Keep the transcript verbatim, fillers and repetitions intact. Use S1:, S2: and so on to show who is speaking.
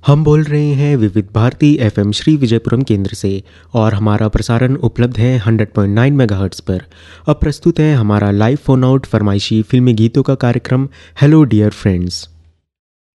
S1: हम बोल रहे हैं विविध भारती एफएम श्री विजयपुरम केंद्र से और हमारा प्रसारण उपलब्ध है हंड्रेड पॉइंट नाइन मेगाहर्ट्ज़ पर। अब प्रस्तुत है हमारा लाइव फोन आउट फरमाइशी फिल्मी गीतों का कार्यक्रम हेलो डियर फ्रेंड्स।